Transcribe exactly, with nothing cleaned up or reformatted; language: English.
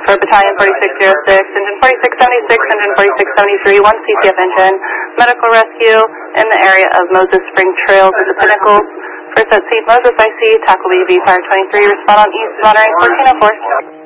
for Battalion forty-six oh six, Engine forty-six seventy-six, Engine forty-six seventy-three, one C P F engine, medical rescue in the area of Moses Spring Trails at the Pinnacles. First at seat, Moses I C, tackle B V five twenty-three, respond on east, monitoring fourteen oh four.